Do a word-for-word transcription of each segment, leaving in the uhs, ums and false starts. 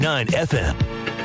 nine F M.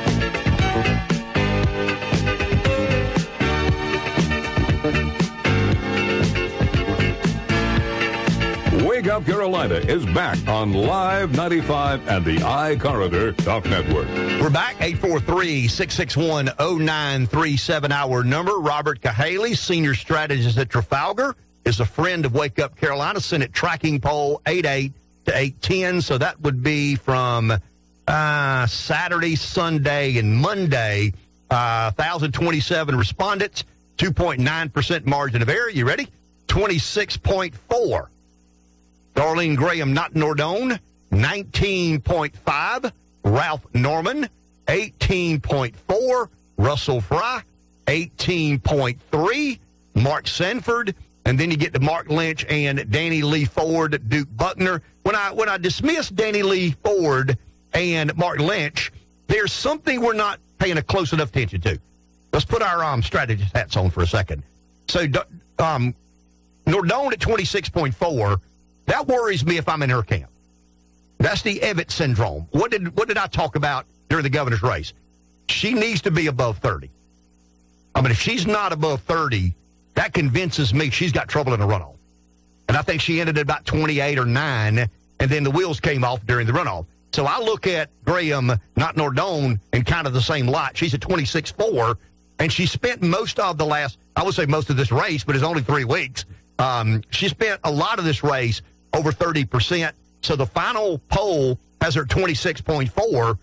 Wake Up Carolina is back on Live ninety-five and the iCorridor Talk Network. We're back, eight four three, six six one, oh nine three seven, our number. Robert Cahaley, senior strategist at Trafalgar, is a friend of Wake Up Carolina. Senate tracking poll, eight eight to eight ten. So that would be from uh, Saturday, Sunday, and Monday. Uh, one thousand twenty-seven respondents, two point nine percent margin of error. You ready? twenty-six point four. Darlene Graham, not Nordone, nineteen point five. Ralph Norman, eighteen point four. Russell Fry, eighteen point three. Mark Sanford, and then you get to Mark Lynch and Danny Lee Ford, Duke Buckner. When I when I dismiss Danny Lee Ford and Mark Lynch, there's something we're not paying a close enough attention to. Let's put our um, strategist hats on for a second. So um, Nordone at twenty-six point four. That worries me if I'm in her camp. That's the Evatt syndrome. What did what did I talk about during the governor's race? She needs to be above thirty. I mean, if she's not above thirty, that convinces me she's got trouble in the runoff. And I think she ended at about twenty-eight or nine, and then the wheels came off during the runoff. So I look at Graham, not Nordone, in kind of the same light. She's at twenty-six point four, and she spent most of the last, I would say most of this race, but it's only three weeks. Um, she spent a lot of this race over thirty percent. So the final poll has her twenty-six point four.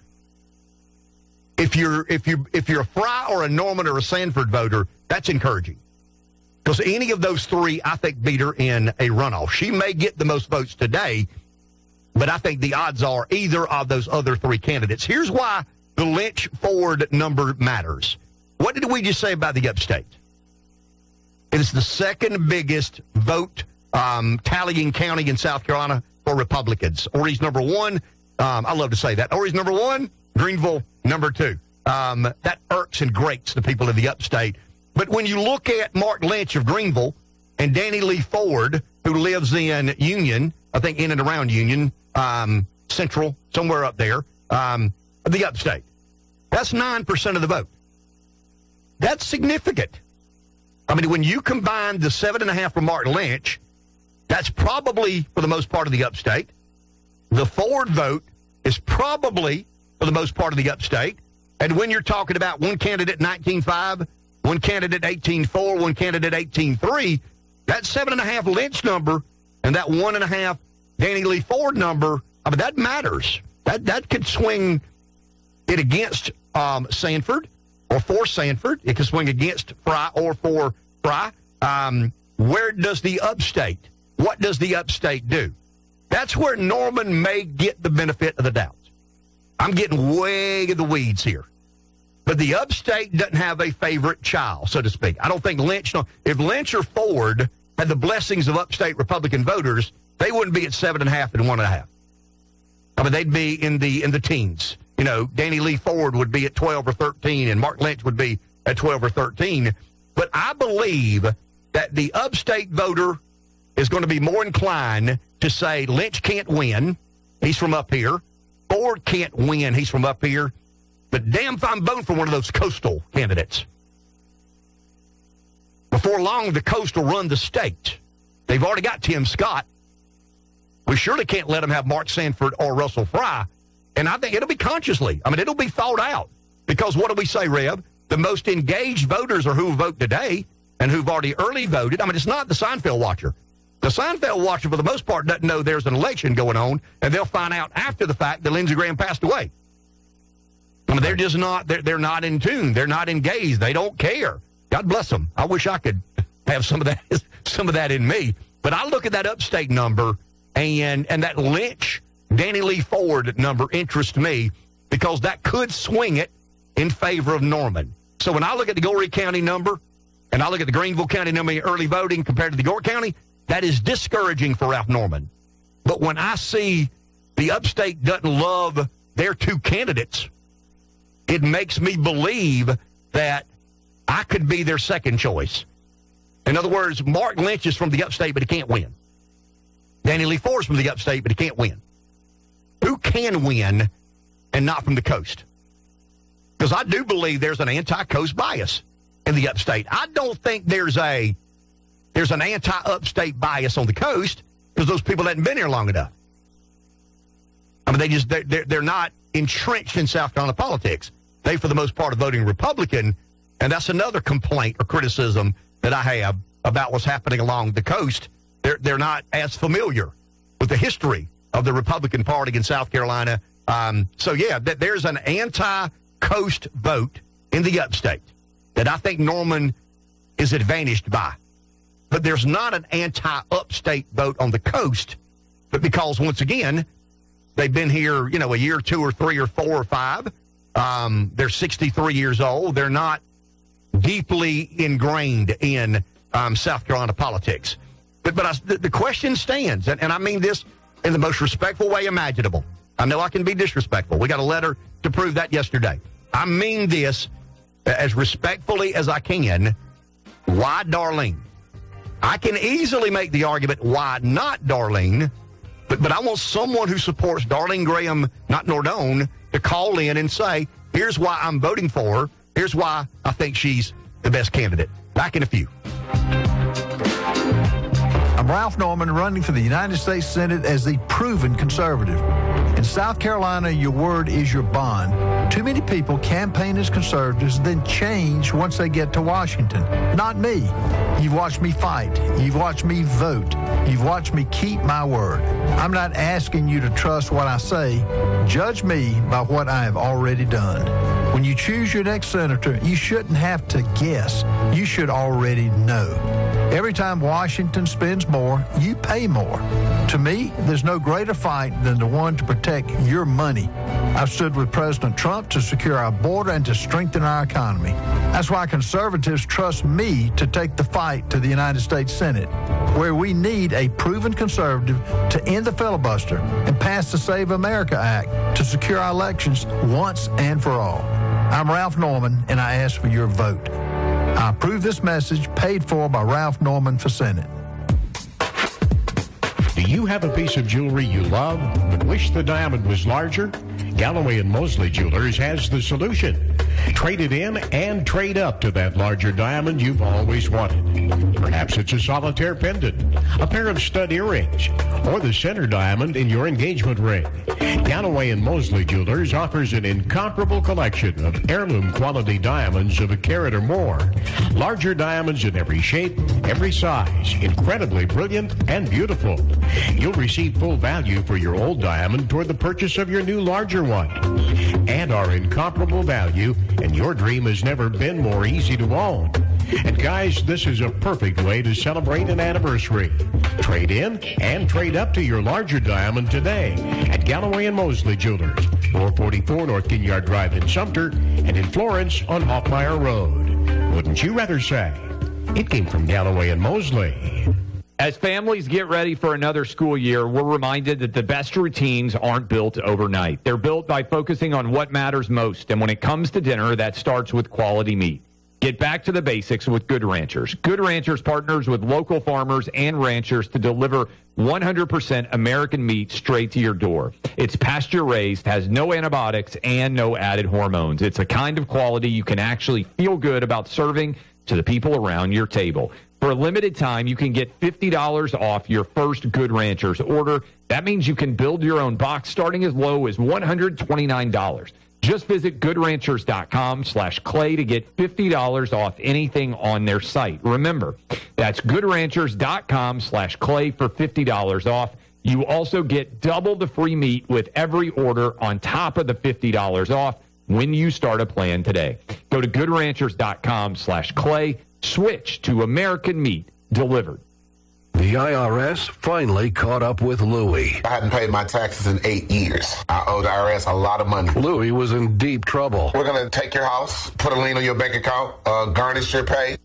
If you're if you if you're a Fry or a Norman or a Sanford voter, that's encouraging. Because any of those three, I think, beat her in a runoff. She may get the most votes today, but I think the odds are either of those other three candidates. Here's why the Lynch-Ford number matters. What did we just say about the upstate? It is the second biggest vote um, tallying county in South Carolina for Republicans. Horry's number one. Um, I love to say that. Horry's number one, Greenville number two. Um, that irks and grates the people of the upstate. But when you look at Mark Lynch of Greenville and Danny Lee Ford, who lives in Union, I think in and around Union, um, Central, somewhere up there, um, the upstate, that's nine percent of the vote. That's significant. I mean, when you combine the seven and a half from Mark Lynch, that's probably, for the most part, of the upstate. The Ford vote is probably, for the most part, of the upstate. And when you're talking about one candidate nineteen point five, one candidate eighteen point four, one candidate eighteen point three, that seven and a half Lynch number and that one and a half Danny Lee Ford number, I mean, that matters. That that could swing it against um, Sanford or for Sanford. It could swing against Fry or for Fry. Um, where does the upstate? What does the upstate do? That's where Norman may get the benefit of the doubt. I'm getting way in the weeds here. But the upstate doesn't have a favorite child, so to speak. I don't think Lynch, if Lynch or Ford had the blessings of upstate Republican voters, they wouldn't be at seven and a half and one and a half. I mean, they'd be in the in the teens. You know, Danny Lee Ford would be at twelve or thirteen, and Mark Lynch would be at twelve or thirteen. But I believe that the upstate voter is going to be more inclined to say Lynch can't win. He's from up here. Ford can't win. He's from up here. But damn if I'm voting for one of those coastal candidates. Before long, the coast will run the state. They've already got Tim Scott. We surely can't let them have Mark Sanford or Russell Fry. And I think it'll be consciously. I mean, it'll be thought out. Because what do we say, Rev? The most engaged voters are who vote today and who've already early voted. I mean, it's not the Seinfeld watcher. The Seinfeld watcher, for the most part, doesn't know there's an election going on, and they'll find out after the fact that Lindsey Graham passed away. I mean, they're just not, they're, they're not in tune. They're not engaged. They don't care. God bless them. I wish I could have some of that, some of that in me. But I look at that upstate number, and, and that Lynch, Danny Lee Ford number interests me because that could swing it in favor of Norman. So when I look at the Goree County number, and I look at the Greenville County number in early voting compared to the York County, that is discouraging for Ralph Norman. But when I see the upstate doesn't love their two candidates, it makes me believe that I could be their second choice. In other words, Mark Lynch is from the upstate, but he can't win. Danny Lee Ford's from the upstate, but he can't win. Who can win and not from the coast. Because I do believe there's an anti-coast bias in the upstate. I don't think there's a there's an anti-upstate bias on the coast because those people haven't been here long enough. I mean, they just they're, they're not entrenched in South Carolina politics. They, for the most part, are voting Republican, and that's another complaint or criticism that I have about what's happening along the coast. They're they're not as familiar with the history of the Republican Party in South Carolina. Um, so yeah, th- there's an anti-coast vote in the upstate that I think Norman is advantaged by. But there's not an anti-upstate vote on the coast, but because, once again, they've been here, you know, a year, two or three or four or five. Um, they're sixty-three years old. They're not deeply ingrained in um, South Carolina politics. But, but I, the, the question stands, and, and I mean this in the most respectful way imaginable. I know I can be disrespectful. We got a letter to prove that yesterday. I mean this as respectfully as I can. Why Darlene? I can easily make the argument, why not Darlene? But, but I want someone who supports Darlene Graham, not Nordone, to call in and say, here's why I'm voting for her. Here's why I think she's the best candidate. Back in a few. I'm Ralph Norman, running for the United States Senate as the proven conservative. In South Carolina, your word is your bond. Too many people campaign as conservatives, then change once they get to Washington. Not me. You've watched me fight. You've watched me vote. You've watched me keep my word. I'm not asking you to trust what I say. Judge me by what I have already done. When you choose your next senator, you shouldn't have to guess. You should already know. Every time Washington spends more, you pay more. To me, there's no greater fight than the one to protect your money. I've stood with President Trump to secure our border and to strengthen our economy. That's why conservatives trust me to take the fight to the United States Senate, where we need a proven conservative to end the filibuster and pass the Save America Act to secure our elections once and for all. I'm Ralph Norman, and I ask for your vote. I approve this message, paid for by Ralph Norman for Senate. Do you have a piece of jewelry you love but wish the diamond was larger? Galloway and Mosley Jewelers has the solution. Trade it in and trade up to that larger diamond you've always wanted. Perhaps it's a solitaire pendant, a pair of stud earrings, or the center diamond in your engagement ring. Galloway and Mosley Jewelers offers an incomparable collection of heirloom quality diamonds of a carat or more. Larger diamonds in every shape, every size, incredibly brilliant and beautiful. You'll receive full value for your old diamond toward the purchase of your new larger one. And our incomparable value, and your dream has never been more easy to own. And guys, this is a perfect way to celebrate an anniversary. Trade in and trade up to your larger diamond today at Galloway and Mosley Jewelers, four forty-four North Ginyard Drive in Sumter, and in Florence on Hoffmeyer Road. Wouldn't you rather say it came from Galloway and Mosley? As families get ready for another school year, we're reminded that the best routines aren't built overnight. They're built by focusing on what matters most. And when it comes to dinner, that starts with quality meat. Get back to the basics with Good Ranchers. Good Ranchers partners with local farmers and ranchers to deliver one hundred percent American meat straight to your door. It's pasture-raised, has no antibiotics, and no added hormones. It's a kind of quality you can actually feel good about serving to the people around your table. For a limited time, you can get fifty dollars off your first Good Ranchers order. That means you can build your own box starting as low as one hundred twenty-nine dollars. Just visit goodranchers.com slash clay to get fifty dollars off anything on their site. Remember, that's goodranchers.com slash clay for fifty dollars off. You also get double the free meat with every order on top of the fifty dollars off when you start a plan today. Go to goodranchers.com slash clay. Switch to American meat delivered. The I R S finally caught up with Louie. I hadn't paid my taxes in eight years. I owed the I R S a lot of money. Louie was in deep trouble. We're going to take your house, put a lien on your bank account, uh, garnish your pay.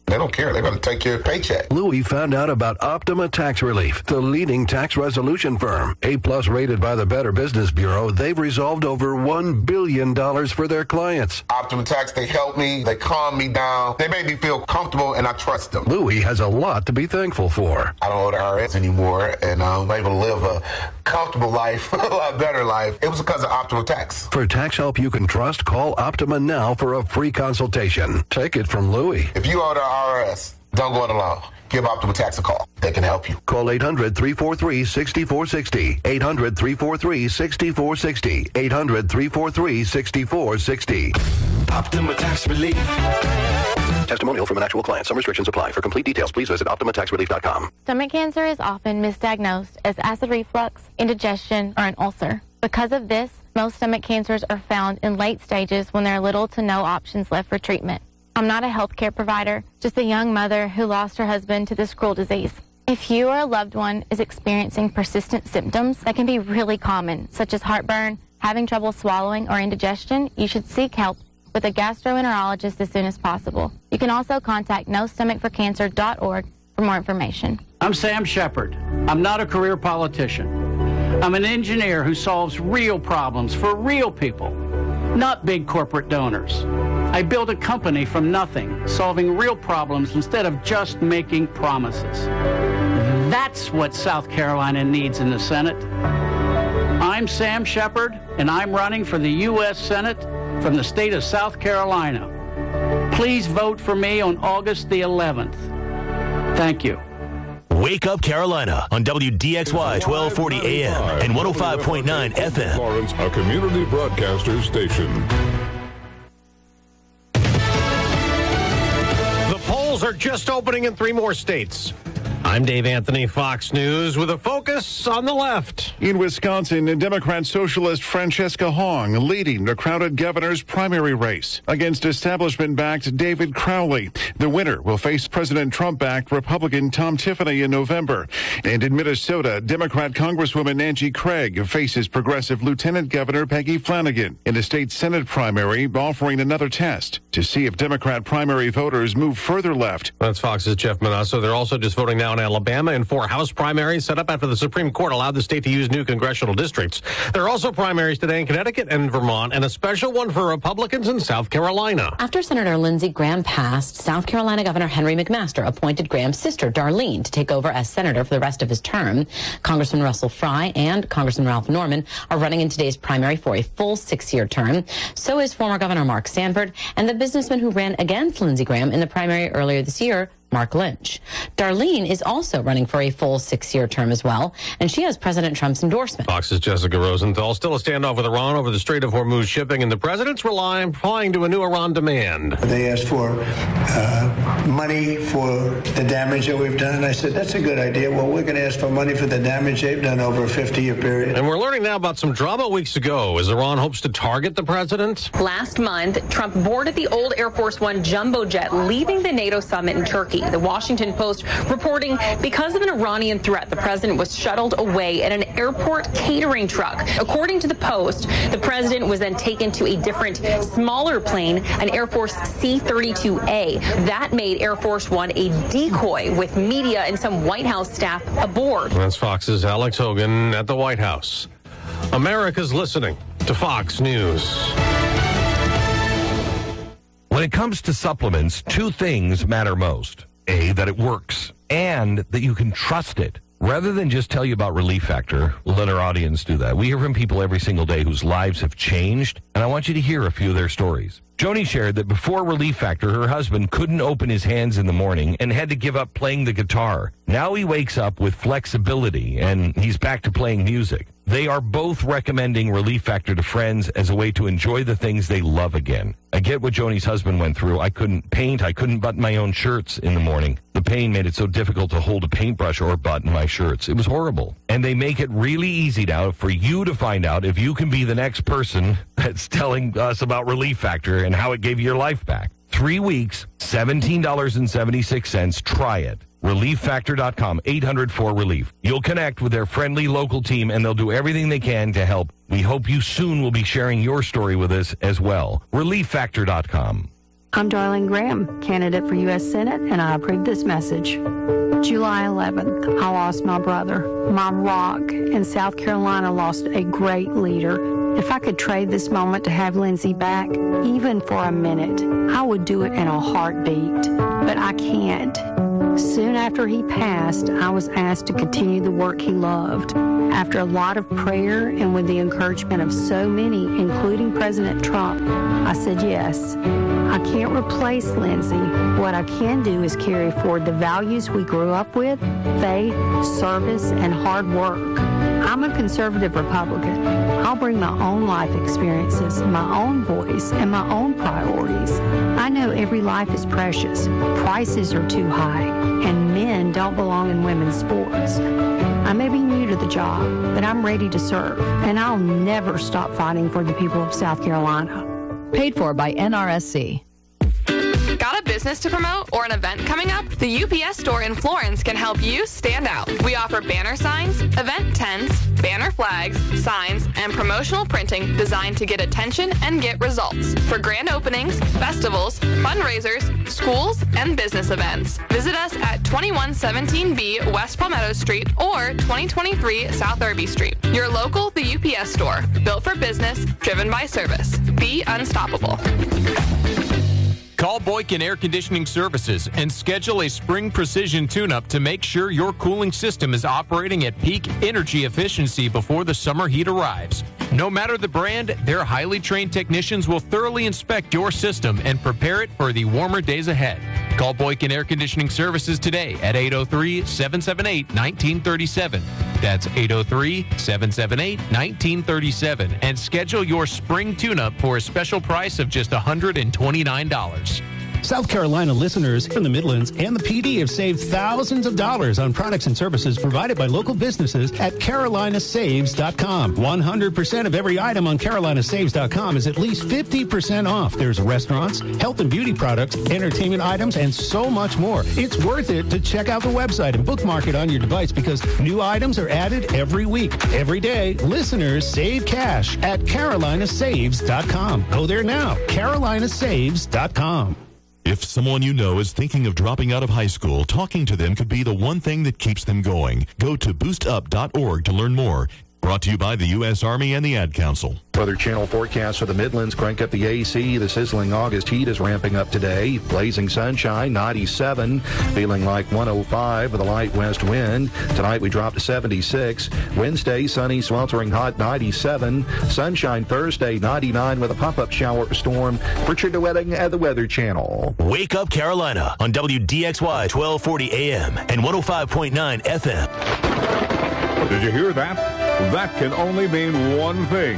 They don't care. They're going to take your paycheck. Louis found out about Optima Tax Relief, the leading tax resolution firm. A-plus rated by the Better Business Bureau, they've resolved over one billion dollars for their clients. Optima Tax, they help me. They calm me down. They make me feel comfortable, and I trust them. Louis has a lot to be thankful for. I don't owe the I R S anymore, and I'm able to live a comfortable life, a lot better life. It was because of Optima Tax. For tax help you can trust, call Optima now for a free consultation. Take it from Louis. If you owe the I R S, don't go it alone. Give Optima Tax a call. They can help you. Call eight hundred, three four three, six four six zero. eight hundred, three four three, six four six zero. eight hundred, three four three, six four six zero. Optima Tax Relief. Testimonial from an actual client. Some restrictions apply. For complete details, please visit optima tax relief dot com. Stomach cancer is often misdiagnosed as acid reflux, indigestion, or an ulcer. Because of this, most stomach cancers are found in late stages when there are little to no options left for treatment. I'm not a healthcare provider, just a young mother who lost her husband to this cruel disease. If you or a loved one is experiencing persistent symptoms that can be really common, such as heartburn, having trouble swallowing, or indigestion, you should seek help with a gastroenterologist as soon as possible. You can also contact no stomach for cancer dot org for more information. I'm Sam Shepard. I'm not a career politician. I'm an engineer who solves real problems for real people, not big corporate donors. I built a company from nothing, solving real problems instead of just making promises. That's what South Carolina needs in the Senate. I'm Sam Shepard, and I'm running for the U S Senate from the state of South Carolina. Please vote for me on August the eleventh. Thank you. Wake Up Carolina on W D X Y twelve forty A M and one oh five point nine F M. Florence, a community broadcaster station. The polls are just opening in three more states. I'm Dave Anthony, Fox News, with a focus on the left. In Wisconsin, Democrat socialist Francesca Hong leading the crowded governor's primary race against establishment-backed David Crowley. The winner will face President Trump-backed Republican Tom Tiffany in November. And in Minnesota, Democrat Congresswoman Nancy Craig faces progressive Lieutenant Governor Peggy Flanagan in a state Senate primary, offering another test to see if Democrat primary voters move further left. That's Fox's Jeff Manasso. They're also just voting now in Alabama in four House primaries set up after the Supreme Court allowed the state to use new congressional districts. There are also primaries today in Connecticut and Vermont, and a special one for Republicans in South Carolina. After Senator Lindsey Graham passed, South Carolina Governor Henry McMaster appointed Graham's sister, Darlene, to take over as senator for the rest of his term. Congressman Russell Fry and Congressman Ralph Norman are running in today's primary for a full six-year term. So is former Governor Mark Sanford and the businessman who ran against Lindsey Graham in the primary earlier this year, Mark Lynch. Darlene is also running for a full six-year term as well, and she has President Trump's endorsement. Fox's Jessica Rosenthal. Still a standoff with Iran over the Strait of Hormuz shipping, and the president's relying, replying to a new Iran demand. They asked for uh, money for the damage that we've done, and I said, that's a good idea. Well, we're going to ask for money for the damage they've done over a fifty-year period. And we're learning now about some drama weeks ago as Iran hopes to target the president. Last month, Trump boarded the old Air Force One jumbo jet leaving the NATO summit in Turkey. The Washington Post reporting because of an Iranian threat, the president was shuttled away in an airport catering truck. According to the Post, the president was then taken to a different, smaller plane, an Air Force C thirty-two A. That made Air Force One a decoy with media and some White House staff aboard. That's Fox's Alex Hogan at the White House. America's listening to Fox News. When it comes to supplements, two things matter most. A, that it works, and that you can trust it. Rather than just tell you about Relief Factor, we'll let our audience do that. We hear from people every single day whose lives have changed, and I want you to hear a few of their stories. Joni shared that before Relief Factor, her husband couldn't open his hands in the morning and had to give up playing the guitar. Now he wakes up with flexibility, and he's back to playing music. They are both recommending Relief Factor to friends as a way to enjoy the things they love again. I get what Joni's husband went through. I couldn't paint. I couldn't button my own shirts in the morning. The pain made it so difficult to hold a paintbrush or button my shirts. It was horrible. And they make it really easy now for you to find out if you can be the next person that's telling us about Relief Factor and how it gave you your life back. Three weeks, seventeen dollars and seventy-six cents. Try it. relief factor dot com, eight hundred four relief. You'll connect with their friendly local team, and they'll do everything they can to help. We hope you soon will be sharing your story with us as well. relief factor dot com. I'm Darlene Graham, candidate for U S Senate, and I approve this message. July eleventh, I lost my brother, my rock, and South Carolina lost a great leader. If I could trade this moment to have Lindsey back, even for a minute, I would do it in a heartbeat. But I can't. Soon after he passed, I was asked to continue the work he loved. After a lot of prayer and with the encouragement of so many, including President Trump, I said yes. I can't replace Lindsey. What I can do is carry forward the values we grew up with, faith, service, and hard work. I'm a conservative Republican. I'll bring my own life experiences, my own voice, and my own priorities. I know every life is precious, prices are too high, and men don't belong in women's sports. I may be new to the job, but I'm ready to serve, and I'll never stop fighting for the people of South Carolina. Paid for by N R S C. Got a business to promote or an event coming up? The U P S store in Florence can help you stand out. We offer banner signs, event tents, banner flags, signs, and promotional printing designed to get attention and get results for grand openings, festivals, fundraisers, schools, and business events. Visit us at twenty-one seventeen B West Palmetto Street or twenty twenty-three South Irby Street. Your local The U P S store, built for business, driven by service. Be unstoppable. Call Boykin Air Conditioning Services and schedule a spring precision tune-up to make sure your cooling system is operating at peak energy efficiency before the summer heat arrives. No matter the brand, their highly trained technicians will thoroughly inspect your system and prepare it for the warmer days ahead. Call Boykin Air Conditioning Services today at eight oh three, seven seven eight, one nine three seven. That's eight oh three, seven seven eight, one nine three seven. And schedule your spring tune-up for a special price of just one hundred twenty-nine dollars. South Carolina listeners from the Midlands and the P D have saved thousands of dollars on products and services provided by local businesses at Carolina Saves dot com. one hundred percent of every item on Carolina Saves dot com is at least fifty percent off. There's restaurants, health and beauty products, entertainment items, and so much more. It's worth it to check out the website and bookmark it on your device because new items are added every week. Every day, listeners save cash at Carolina Saves dot com. Go there now, Carolina Saves dot com. If someone you know is thinking of dropping out of high school, talking to them could be the one thing that keeps them going. Go to boost up dot org to learn more. Brought to you by the U S Army and the Ad Council. Weather Channel forecast for the Midlands. Crank up the A C. The sizzling August heat is ramping up today. Blazing sunshine, ninety-seven. Feeling like one oh five with a light west wind. Tonight we drop to seventy-six. Wednesday, sunny, sweltering hot, ninety-seven. Sunshine Thursday, ninety-nine with a pop-up shower storm. Richard DeWetting at the Weather Channel. Wake Up Carolina on W D X Y twelve forty A M and one oh five point nine F M. Did you hear that? That can only mean one thing.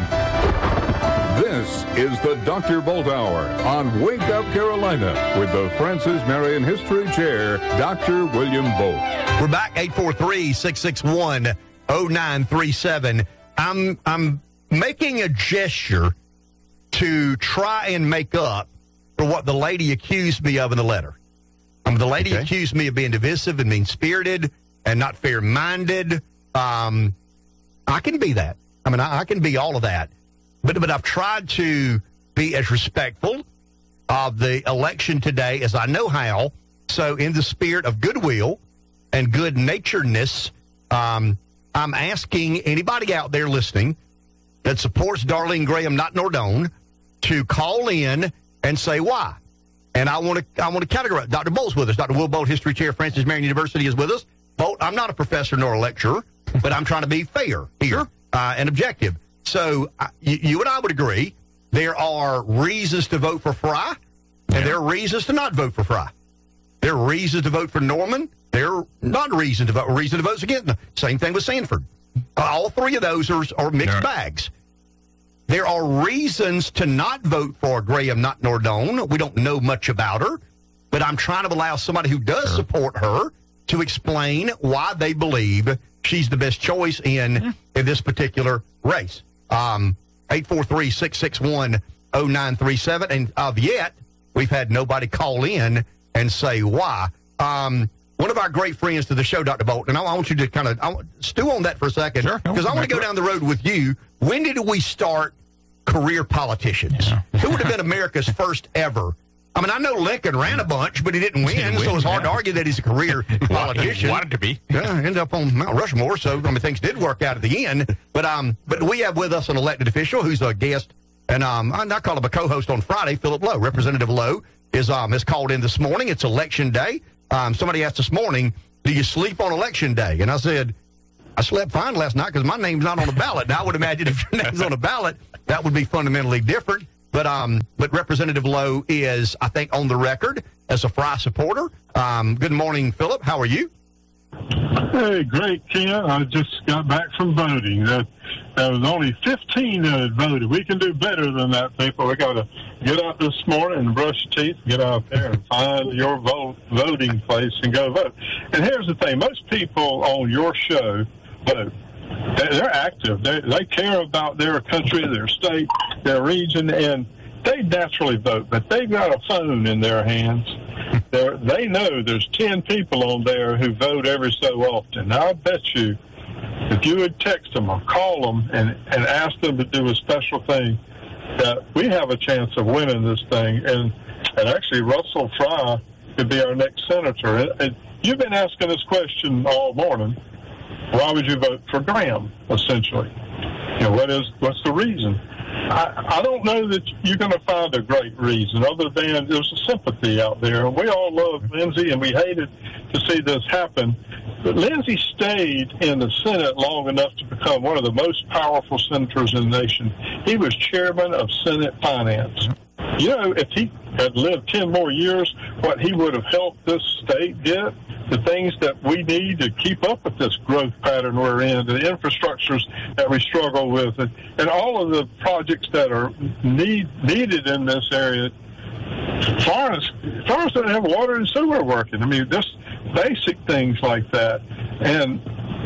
This is the Doctor Bolt Hour on Wake Up Carolina with the Francis Marion History Chair, Doctor William Bolt. We're back, eight four three, six six one, oh nine three seven. I'm, I'm making a gesture to try and make up for what the lady accused me of in the letter. Um, the lady okay. accused me of being divisive and mean-spirited and not fair-minded. Um, I can be that. I mean, I, I can be all of that. But but I've tried to be as respectful of the election today as I know how. So in the spirit of goodwill and good-naturedness, um, I'm asking anybody out there listening that supports Darlene Graham, not Nordone, to call in and say why. And I want to I want to categorize. Doctor Bolt's with us. Doctor Will Bolt, History Chair, Francis Marion University, is with us. Bolt, I'm not a professor nor a lecturer, but I'm trying to be fair here uh, and objective. So uh, you, you and I would agree there are reasons to vote for Fry, and yeah. there are reasons to not vote for Fry. There are reasons to vote for Norman. There are not reasons to vote. Reason to vote against them. Same thing with Sanford. Uh, all three of those are, are mixed yeah. bags. There are reasons to not vote for Graham, not Nordone. We don't know much about her, but I'm trying to allow somebody who does sure. support her to explain why they believe she's the best choice in yeah. in this particular race. Um, eight four three, six six one, oh nine three seven. And of yet, we've had nobody call in and say why. Um, one of our great friends to the show, Doctor Bolt, and I want you to kind of stew on that for a second, because sure. I want to go down the road with you. When did we start career politicians? Yeah. Who would have been America's first ever I mean, I know Lincoln ran a bunch, but he didn't win, Didn't win, so it's hard yeah. to argue that he's a career politician. He wanted to be. Yeah, ended up on Mount Rushmore, so I mean, things did work out at the end. But um, but we have with us an elected official who's a guest, and um, I call him a co-host on Friday. Philip Lowe, Representative Lowe, is um is called in this morning. It's election day. Um, somebody asked this morning, "Do you sleep on election day?" And I said, "I slept fine last night because my name's not on the ballot." Now I would imagine if your name's on the ballot, that would be fundamentally different. But um, but Representative Lowe is, I think, on the record as a Fry supporter. Um, good morning, Philip. How are you? Hey, great, Ken. I just got back from voting. There, there was only fifteen that had voted. We can do better than that, people. We got to get up this morning and brush your teeth, get out there and find your vote, voting place and go vote. And here's the thing. Most people on your show vote. They're active. They, they care about their country, their state, their region, and they naturally vote. But they've got a phone in their hands. They're, they know there's ten people on there who vote every so often. Now, I bet you, if you would text them or call them and, and ask them to do a special thing, that we have a chance of winning this thing. And, and actually, Russell Fry could be our next senator. And, and you've been asking this question all morning. Why would you vote for Graham, essentially? You know, what is, what's the reason? I, I don't know that you're going to find a great reason other than there's a sympathy out there. We all love Lindsey, and we hated to see this happen. But Lindsey stayed in the Senate long enough to become one of the most powerful senators in the nation. He was chairman of Senate Finance. You know, if he had lived ten more years, what he would have helped this state get, the things that we need to keep up with this growth pattern we're in, the infrastructures that we struggle with, and, and all of the projects that are need, needed in this area. Florence, Florence doesn't have water and sewer working. I mean, just basic things like that. And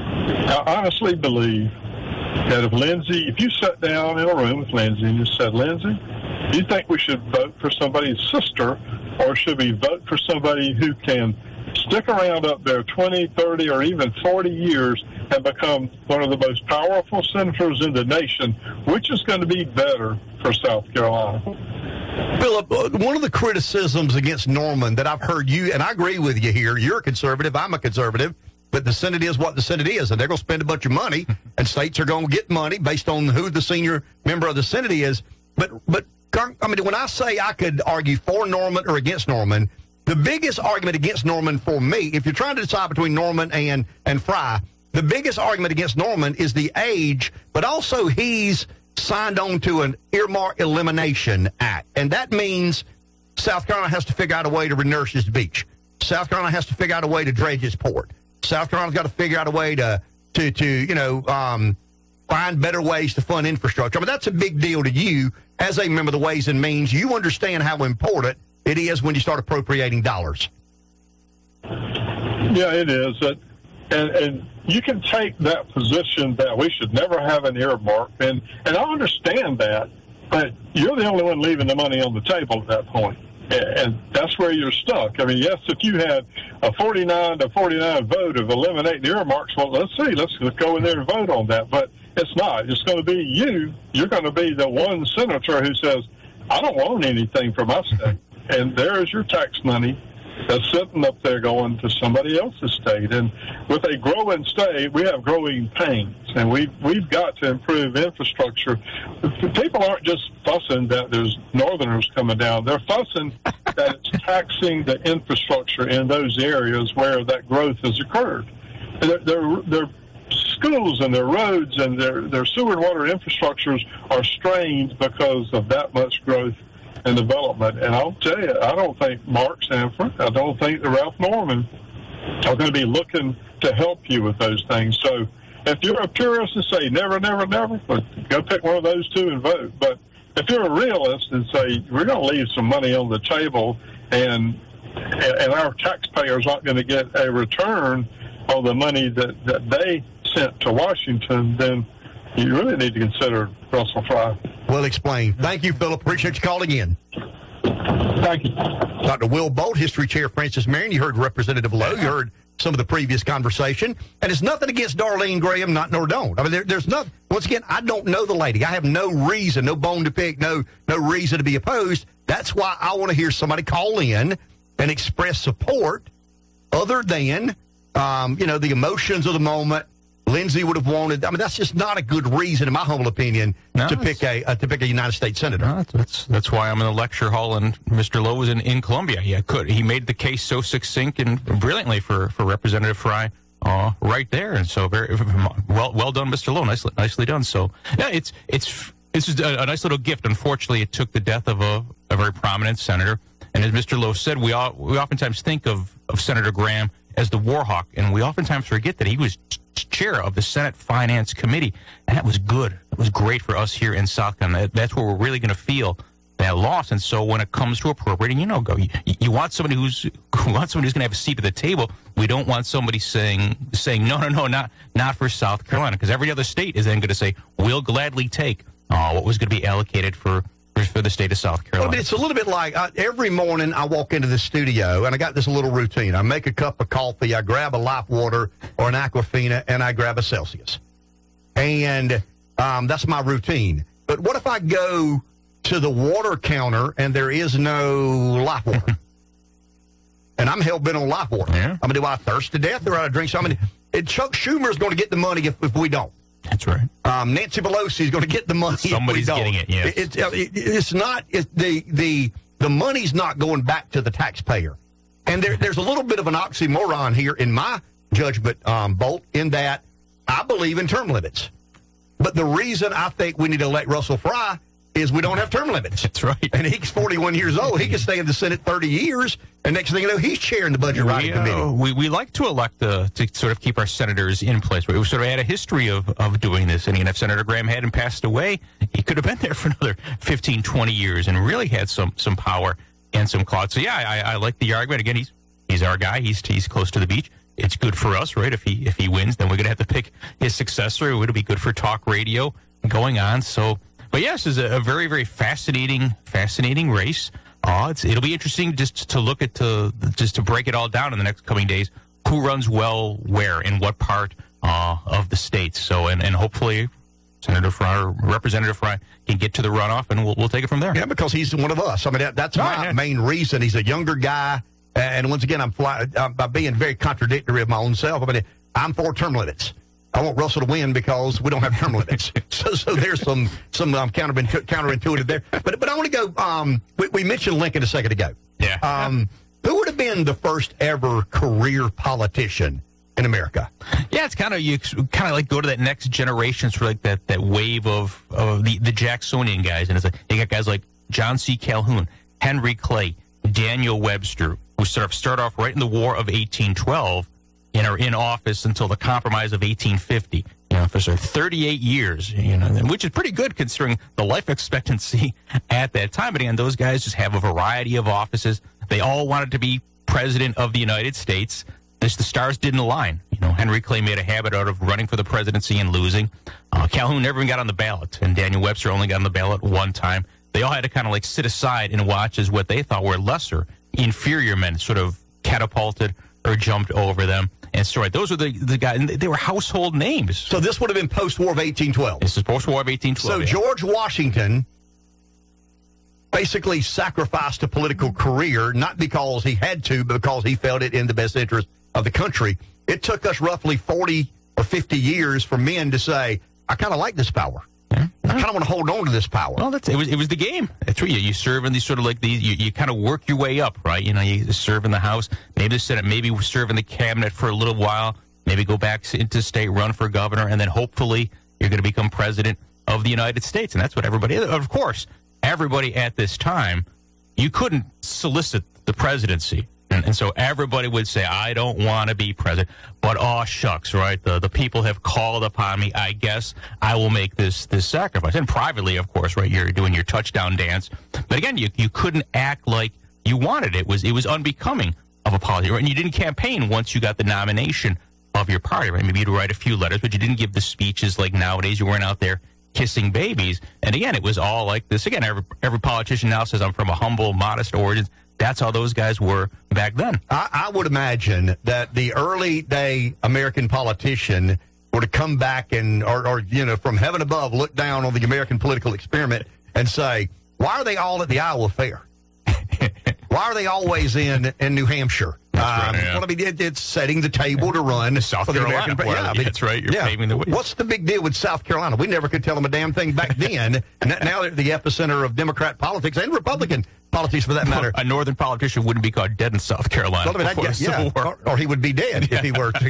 I honestly believe that if Lindsey, if you sat down in a room with Lindsey and you said, Lindsey, do you think we should vote for somebody's sister, or should we vote for somebody who can stick around up there twenty, thirty, or even forty years and become one of the most powerful senators in the nation? Which is going to be better for South Carolina? Philip, one of the criticisms against Norman that I've heard you, and I agree with you here, you're a conservative, I'm a conservative, but the Senate is what the Senate is, and they're going to spend a bunch of money, and states are going to get money based on who the senior member of the Senate is. But, but I mean, when I say I could argue for Norman or against Norman, the biggest argument against Norman for me, if you're trying to decide between Norman and, and Fry, the biggest argument against Norman is the age, but also he's signed on to an Earmark Elimination Act. And that means South Carolina has to figure out a way to renourish its beach. South Carolina has to figure out a way to dredge its port. South Carolina's got to figure out a way to, to, to you know, um, find better ways to fund infrastructure. I mean, that's a big deal to you as a member of the Ways and Means. You understand how important it is when you start appropriating dollars. Yeah, it is. Uh, and, and you can take that position that we should never have an earmark, and, and I understand that, but you're the only one leaving the money on the table at that point. And that's where you're stuck. I mean, yes, if you had a forty-nine to forty-nine vote of eliminating earmarks, well, let's see, let's, let's go in there and vote on that. But it's not. It's going to be you. You're going to be the one senator who says, I don't want anything for my state. And there is your tax money that's sitting up there going to somebody else's state. And with a growing state, we have growing pains, and we've, we've got to improve infrastructure. People aren't just fussing that there's northerners coming down. They're fussing that it's taxing the infrastructure in those areas where that growth has occurred. And their, their, their schools and their roads and their, their sewer and water infrastructures are strained because of that much growth and development. And I'll tell you, I don't think Mark Sanford, I don't think the Ralph Norman are going to be looking to help you with those things. So if you're a purist and say never, never, never, but go pick one of those two and vote. But if you're a realist and say we're going to leave some money on the table and and our taxpayers aren't going to get a return on the money that, that they sent to Washington, then you really need to consider Russell Fry. Well explained. Thank you, Philip. Appreciate you calling in. Thank you. Doctor Will Bolt, History Chair Francis Marion. You heard Representative Lowe. You heard some of the previous conversation. And it's nothing against Darlene Graham, not nor don't. I mean, there, there's nothing. Once again, I don't know the lady. I have no reason, no bone to pick, no no reason to be opposed. That's why I want to hear somebody call in and express support other than, um, you know, the emotions of the moment. Lindsey would have wanted. I mean, that's just not a good reason, in my humble opinion, no, to pick a uh, to pick a United States senator. No, that's that's why I'm in the lecture hall, and Mister Lowe was in, in Columbia. Yeah, could he made the case so succinct and brilliantly for, for Representative Fry, uh, right there, and so very well well done, Mister Lowe. Nicely nicely done. So yeah, it's it's this is a, a nice little gift. Unfortunately, it took the death of a, a very prominent senator, and as Mister Lowe said, we all we oftentimes think of of Senator Graham as the war hawk, and we oftentimes forget that he was chair of the Senate Finance Committee, and that was good. It was great for us here in South Carolina. That's where we're really going to feel that loss. And so when it comes to appropriating, you know, go. You, you want somebody who's you want somebody who's going to have a seat at the table. We don't want somebody saying saying no, no, no, not not for South Carolina, because every other state is then going to say we'll gladly take uh, what was going to be allocated for. for the state of South Carolina. Well, it's a little bit like uh, every morning I walk into the studio and I got this little routine. I make a cup of coffee, I grab a Life Water or an Aquafina, and I grab a Celsius. And um, that's my routine. But what if I go to the water counter and there is no Life Water? And I'm hell-bent on Life Water. Yeah. I mean, do I thirst to death or I drink something? And Chuck Schumer is going to get the money if, if we don't. That's right. Um, Nancy Pelosi is going to get the money. Somebody's if we don't. getting it. Yes. It, it, it, it's not. It, the the the money's not going back to the taxpayer, and there, there's a little bit of an oxymoron here in my judgment, um, Bolt, in that I believe in term limits, but the reason I think we need to elect Russell Fry is we don't have term limits. That's right. And he's forty-one years old. He can stay in the Senate thirty years, and next thing you know, he's chairing the Budget Writing we, uh, Committee. We, we like to elect the, to sort of keep our senators in place. We sort of had a history of, of doing this. And even if Senator Graham hadn't passed away, he could have been there for another fifteen, twenty years and really had some some power and some clout. So, yeah, I, I like the argument. Again, he's he's our guy. He's he's close to the beach. It's good for us, right? If he if he wins, then we're going to have to pick his successor. It'll be good for talk radio going on. So... But yes, it's a, a very, very fascinating, fascinating race. Uh, it's, it'll be interesting just to look at to just to break it all down in the next coming days. Who runs well where in what part uh, of the states? So, and, and hopefully, Senator Fry or Representative Fry can get to the runoff, and we'll we'll take it from there. Yeah, because he's one of us. I mean, that, that's Oh, my yeah. main reason. He's a younger guy, and once again, I'm fly, uh, by being very contradictory of my own self. I mean, I'm for term limits. I want Russell to win because we don't have term limits. So, so there's some some um, counter, counterintuitive there. But but I want to go. Um, we, we mentioned Lincoln a second ago. Yeah. Um, who would have been the first ever career politician in America? Yeah, it's kind of you kind of like go to that next generation, sort of like that that wave of of the the Jacksonian guys, and it's like you got guys like John C. Calhoun, Henry Clay, Daniel Webster, who sort of start off right in the War of eighteen twelve. And are in office until the Compromise of eighteen fifty. You know, for sort of thirty-eight years, you know, which is pretty good considering the life expectancy at that time. But again, those guys just have a variety of offices. They all wanted to be president of the United States. This, the stars didn't align. You know, Henry Clay made a habit out of running for the presidency and losing. Uh, Calhoun never even got on the ballot, and Daniel Webster only got on the ballot one time. They all had to kind of like sit aside and watch as what they thought were lesser, inferior men sort of catapulted or jumped over them. And so, right, those were the, the guys, and they were household names. So this would have been post-war of eighteen twelve. This is post-war of eighteen twelve. So yeah. George Washington basically sacrificed a political career, not because he had to, but because he felt it in the best interest of the country. It took us roughly forty or fifty years for men to say, I kind of like this power. Yeah. I kind of want to hold on to this power. Well, that's it was it was the game. That's right. You, you serve in these sort of like these. You, you kind of work your way up, right? You know, you serve in the House, maybe the Senate, maybe serve in the cabinet for a little while, maybe go back into state, run for governor, and then hopefully you're going to become president of the United States. And that's what everybody. Of course, everybody at this time, you couldn't solicit the presidency. And, and so everybody would say, I don't want to be president, but aw shucks, right? The the people have called upon me. I guess I will make this this sacrifice. And privately, of course, right? You're doing your touchdown dance. But again, you you couldn't act like you wanted it. It was it was unbecoming of a politician, right? And you didn't campaign once you got the nomination of your party, right? Maybe you'd write a few letters, but you didn't give the speeches like nowadays. You weren't out there kissing babies. And again, it was all like this. Again, every every politician now says I'm from a humble, modest origins. That's how those guys were back then. I, I would imagine that the early day American politician would have come back and, or, or, you know, from heaven above, look down on the American political experiment and say, why are they all at the Iowa Fair? Why are they always in, in New Hampshire? That's um, right, yeah. Well, I mean, it, it's setting the table to run South for the Carolina. American. Well, Yeah, I mean, that's right. You're yeah. paving the way. What's the big deal with South Carolina? We never could tell them a damn thing back then. N- now they're the epicenter of Democrat politics and Republican politics, for that matter. A northern politician wouldn't be caught dead in South Carolina Well, I mean, before I the guess, yeah, Civil War. or, or he would be dead if he were to.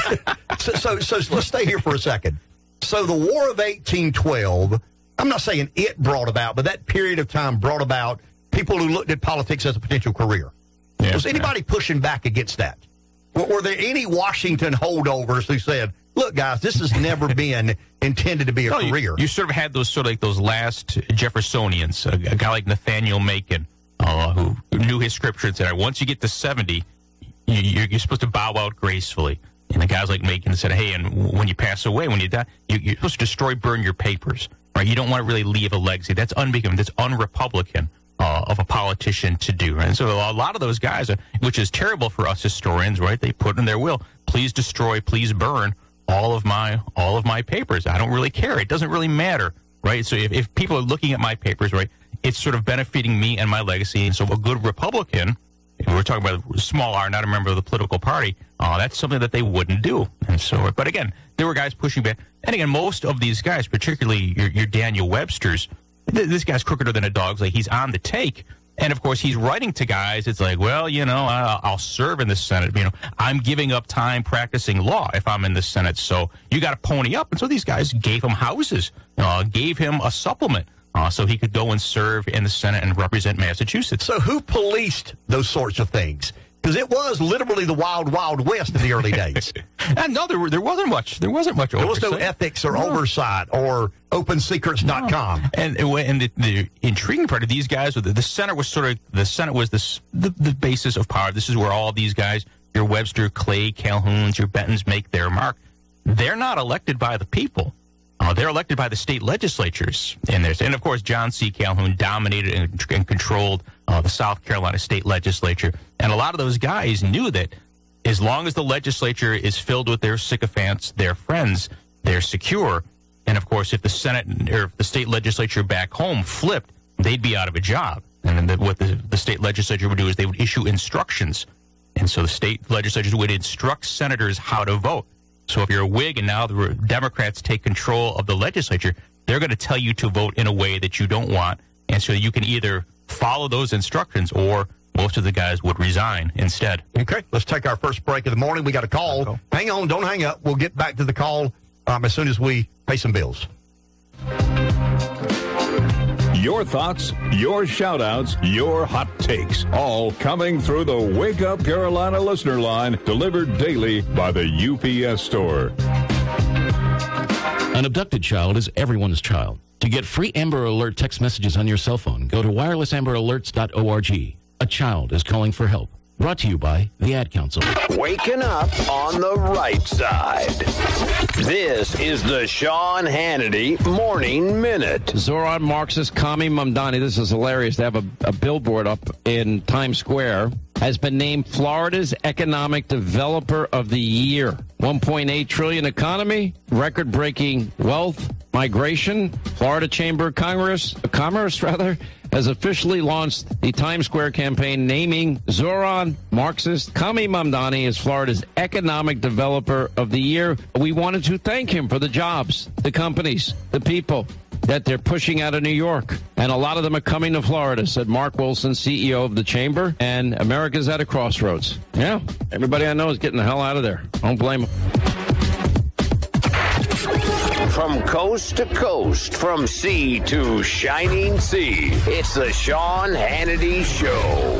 so, so, so let's stay here for a second. So the War of eighteen twelve, I'm not saying it brought about, but that period of time brought about people who looked at politics as a potential career. Yeah, Was anybody yeah. pushing back against that? Were, were there any Washington holdovers who said, look, guys, this has never been intended to be a no, career? You, you sort of had those sort of like those last Jeffersonians, a, a guy like Nathaniel Macon, uh, who knew his scripture and said, once you get to seventy, you, you're, you're supposed to bow out gracefully. And the guys like Macon said, hey, and when you pass away, when you die, you, you're supposed to destroy, burn your papers. Right? You don't want to really leave a legacy. That's unbecoming. That's un-Republican. Uh, of a politician to do, right? And so a lot of those guys, are, which is terrible for us historians, right? They put in their will, please destroy, please burn all of my all of my papers. I don't really care. It doesn't really matter, right? So if, if people are looking at my papers, right, it's sort of benefiting me and my legacy. And so a good Republican, if we're talking about a small R, not a member of the political party, uh, that's something that they wouldn't do. And so, but again, there were guys pushing back. And again, most of these guys, particularly your, your Daniel Websters, this guy's crookeder than a dog's. Like, he's on the take. And, of course, he's writing to guys. It's like, well, you know, I'll, I'll serve in the Senate. You know, I'm giving up time practicing law if I'm in the Senate. So you got to pony up. And so these guys gave him houses, uh, gave him a supplement uh, so he could go and serve in the Senate and represent Massachusetts. So who policed those sorts of things? Because it was literally the wild, wild west in the early days. And no, there, there wasn't much. There wasn't much. There oversight. was no ethics or no. oversight or open secrets dot com. No. And and the, the intriguing part of these guys, the, the Senate was sort of the Senate was this, the the basis of power. This is where all these guys, your Webster, Clay, Calhouns, your Bentons, make their mark. They're not elected by the people. Uh, they're elected by the state legislatures in there. And, of course, John C. Calhoun dominated and, and controlled uh, the South Carolina state legislature. And a lot of those guys knew that as long as the legislature is filled with their sycophants, their friends, they're secure. And, of course, if the Senate or if the state legislature back home flipped, they'd be out of a job. And then what the, the state legislature would do is they would issue instructions. And so the state legislatures would instruct senators how to vote. So if you're a Whig and now the Democrats take control of the legislature, they're going to tell you to vote in a way that you don't want. And so you can either follow those instructions or most of the guys would resign instead. Okay, let's take our first break of the morning. We got a call. call. Hang on, don't hang up. We'll get back to the call um, as soon as we pay some bills. Your thoughts, your shout-outs, your hot takes, all coming through the Wake Up Carolina listener line, delivered daily by the U P S store. An abducted child is everyone's child. To get free Amber Alert text messages on your cell phone, go to wireless amber alerts dot org. A child is calling for help. Brought to you by the Ad Council. Waking up on the right side. This is the Sean Hannity Morning Minute. Zoran Marxist Kami Mamdani, this is hilarious. They have a, a billboard up in Times Square, has been named Florida's Economic Developer of the Year. one point eight trillion dollars economy, record-breaking wealth, migration. Florida Chamber of Congress, Commerce, rather, has officially launched the Times Square campaign naming Zoran Marxist Kami Mamdani as Florida's Economic Developer of the Year. We wanted to thank him for the jobs, the companies, the people that they're pushing out of New York. And a lot of them are coming to Florida, said Mark Wilson, C E O of the Chamber. And America's at a crossroads. Yeah, everybody I know is getting the hell out of there. Don't blame them. From coast to coast, from sea to shining sea, it's the Sean Hannity Show.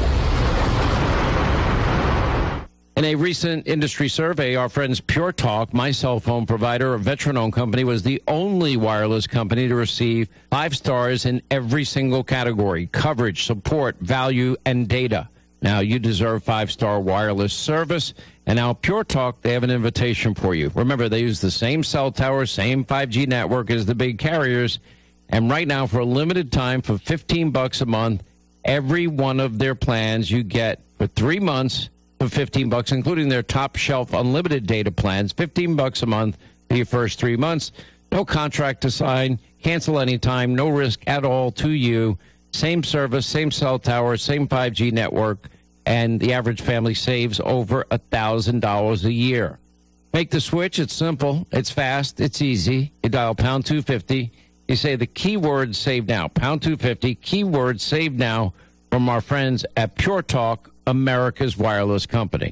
In a recent industry survey, our friends Pure Talk, my cell phone provider, a veteran-owned company, was the only wireless company to receive five stars in every single category: coverage, support, value, and data. Now, you deserve five-star wireless service. And now Pure Talk, they have an invitation for you. Remember, they use the same cell tower, same five G network as the big carriers. And right now, for a limited time, for fifteen bucks a month, every one of their plans you get for three months for fifteen bucks, including their top shelf unlimited data plans, fifteen bucks a month for your first three months. No contract to sign, cancel anytime, no risk at all to you. same service, same cell tower, same five G network, and the average family saves over one thousand dollars a year. Make the switch. It's simple. It's fast. It's easy. You dial pound two fifty. You say the keyword save now. Pound two fifty, keyword save now from our friends at Pure Talk, America's wireless company.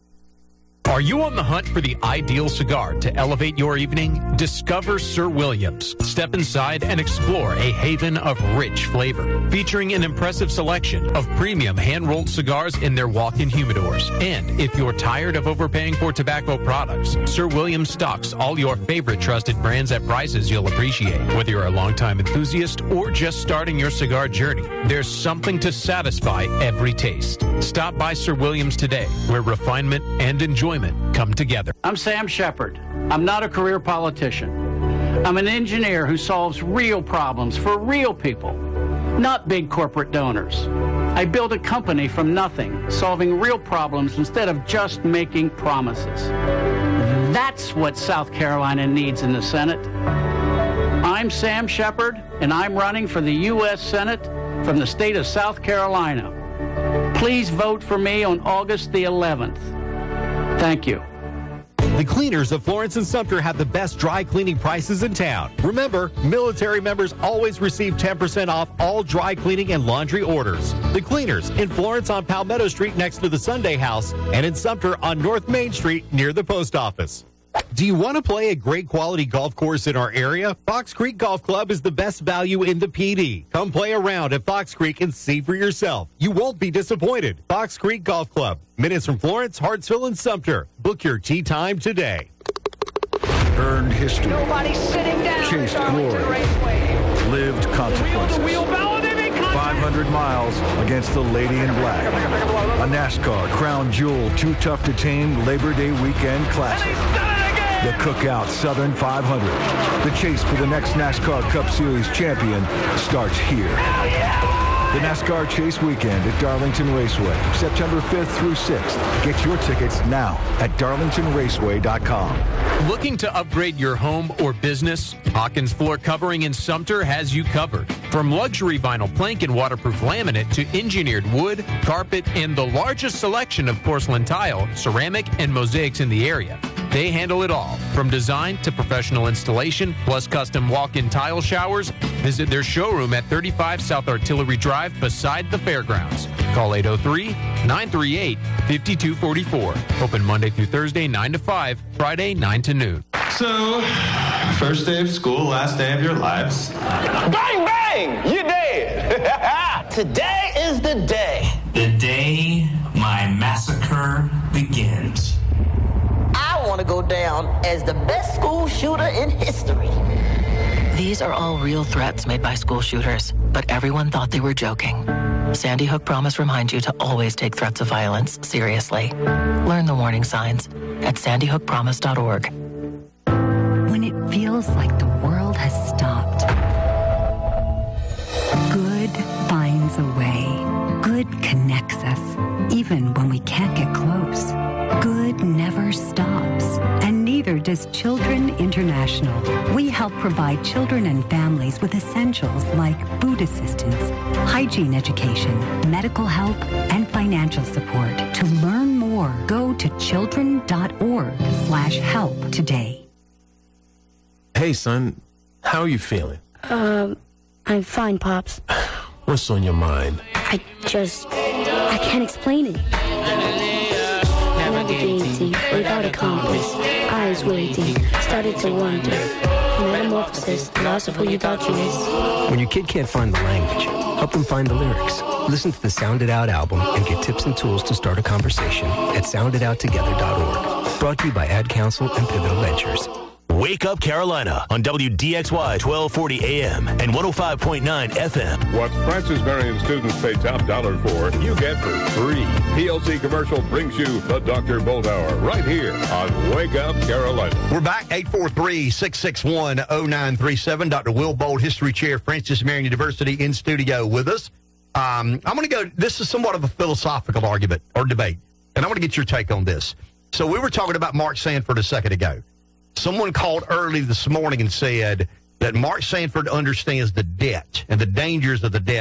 Are you on the hunt for the ideal cigar to elevate your evening? Discover Sir Williams. Step inside and explore a haven of rich flavor, featuring an impressive selection of premium hand-rolled cigars in their walk-in humidors. And if you're tired of overpaying for tobacco products, Sir Williams stocks all your favorite trusted brands at prices you'll appreciate. Whether you're a longtime enthusiast or just starting your cigar journey, there's something to satisfy every taste. Stop by Sir Williams today, where refinement and enjoyment come together. I'm Sam Shepard. I'm not a career politician. I'm an engineer who solves real problems for real people, not big corporate donors. I built a company from nothing, solving real problems instead of just making promises. That's what South Carolina needs in the Senate. I'm Sam Shepard, and I'm running for the U S Senate from the state of South Carolina. Please vote for me on August the eleventh. Thank you. The cleaners of Florence and Sumter have the best dry cleaning prices in town. Remember, military members always receive ten percent off all dry cleaning and laundry orders. The cleaners in Florence on Palmetto Street next to the Sunday House, and in Sumter on North Main Street near the post office. Do you want to play a great quality golf course in our area? Fox Creek Golf Club is the best value in the P D. Come play around at Fox Creek and see for yourself. You won't be disappointed. Fox Creek Golf Club, minutes from Florence, Hartsville, and Sumter. Book your tee time today. Earned history. Nobody's sitting down. Chased glory. Lived consequences. five hundred miles against the Lady in Black. A NASCAR Crown Jewel Too Tough to Tame Labor Day Weekend Classic. The Cookout Southern five hundred. The chase for the next NASCAR Cup Series champion starts here. The NASCAR Chase Weekend at Darlington Raceway, September fifth through sixth. Get your tickets now at darlington raceway dot com. Looking to upgrade your home or business? Hawkins Floor Covering in Sumter has you covered. From luxury vinyl plank and waterproof laminate to engineered wood, carpet, and the largest selection of porcelain tile, ceramic, and mosaics in the area. They handle it all, from design to professional installation, plus custom walk-in tile showers. Visit their showroom at thirty-five South Artillery Drive beside the fairgrounds. Call eight oh three, nine three eight, five two four four. Open Monday through Thursday, nine to five, Friday, nine to noon. So, first day of school, last day of your lives. Bang, bang! You're dead! Today is the day. The day my massacre begins. I want to go down as the best school shooter in history. These are all real threats made by school shooters, but everyone thought they were joking. Sandy Hook Promise reminds you to always take threats of violence seriously. Learn the warning signs at sandy hook promise dot org. When it feels like the world has stopped, good finds a way. Good connects us, even when we can't get close. Good never stops, and neither does Children International. We help provide children and families with essentials like food assistance, hygiene education, medical help, and financial support. To learn more, go to children dot org slash help today. Hey, son, how are you feeling? Um, I'm fine, Pops. What's on your mind? I just, I can't explain it. Navigating without a compass, eyes waiting, started to wonder. Metamorphosis, the loss of who you thought you was. When your kid can't find the language, help them find the lyrics. Listen to the Sound It Out album and get tips and tools to start a conversation at sound it out together dot org. Brought to you by Ad Council and Pivotal Ventures. Wake Up Carolina on W D X Y twelve forty A M and one oh five point nine F M. What Francis Marion students pay top dollar for, you get for free. P L C Commercial brings you the Doctor Bolt Hour right here on Wake Up Carolina. We're back, eight four three, six six one, oh nine three seven. Doctor Will Bolt, History Chair, Francis Marion University, in studio with us. Um, I'm going to go, this is somewhat of a philosophical argument or debate, and I want to get your take on this. So we were talking about Mark Sanford a second ago. Someone called early this morning and said that Mark Sanford understands the debt and the dangers of the debt.